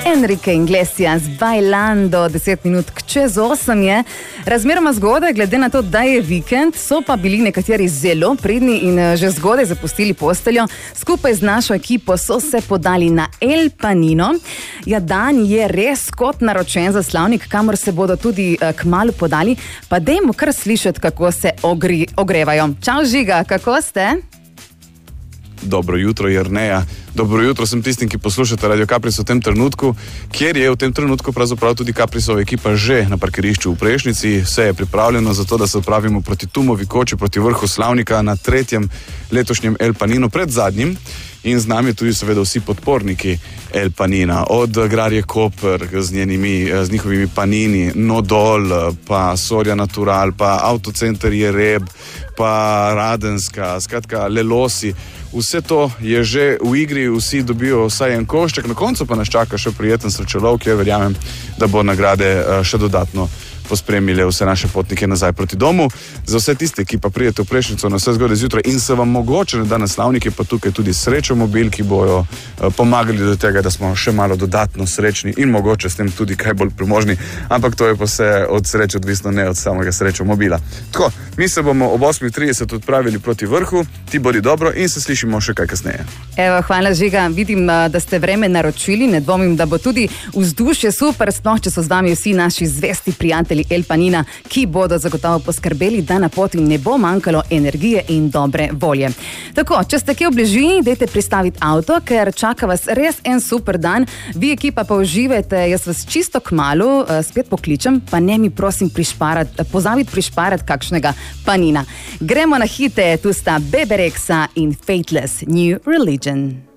Enrique Iglesias, Bailando, 10 minut čez 8 je. Razmeroma zgodaj, glede na to, da je vikend, so pa bili nekateri zelo pridni in že zgodaj zapustili posteljo. Skupaj z našo ekipo so se podali na El Panino. Ja, dan je res kot naročen za Slavnik, kamor se bodo tudi kmalu podali. Pa dajmo kar slišati, kako se ogrevajo. Čau Žiga, kako ste? Dobro jutro, Jerneja. Dobro jutro sem tistim, ki poslušate Radio Kapris v tem trenutku, kjer je v tem trenutku pravzaprav tudi Kaprisova ekipa že na parkirišču v Prešnici. Vse je pripravljeno za to, da se odpravimo proti Tumovi koči, proti vrhu Slavnika na 3. letošnjem El Paninu, pred zadnjim. In z nami tudi seveda vsi podporniki El Panina, od Agrarije Koper z njihovimi panini, Nodol, pa Soria Natural, pa Autocenter Jereb, pa Radenska, skratka Lelosi. Vse to je že v igri, vsi dobijo vsaj en košček, na koncu pa nas čaka še prijeten srečelov, kjer verjamem, da bo nagrade še dodatno pospremile vse naše potnike nazaj proti domu. Za vse tiste, ki pa prijete v Prešnico na vse zgodaj zjutraj in se vam mogoče ne da na Slavnik, je pa tukaj tudi Srečo mobil, ki bojo pomagali do tega, da smo še malo dodatno srečni in mogoče s tem tudi kaj bolj premožni, ampak to je pa vse od sreče odvisno, ne od samega Srečo mobila. Tako, mi se bomo ob 8:30 odpravili proti vrhu, ti bodi dobro in se slišimo še kaj kasneje. Evo, hvala Žiga, vidim, da ste vreme naročili, ne dvomim, da bo tudi vzdušje super, sploh če so z vami vsi naši zvesti prijatelji El Panina, ki bodo zagotovo poskrbeli, da na poti ne bo manjkalo energije in dobre volje. Tako, če ste kje v bližini, dajte pristaviti avto, ker čaka vas res en super dan. Vi ekipa pa uživajte, jaz vas čisto kmalu spet pokličem, pa ne mi prosim pozabiti prišparati kakšnega panina. Gremo na hite, tu sta Bebe Rexha in Faithless New Religion.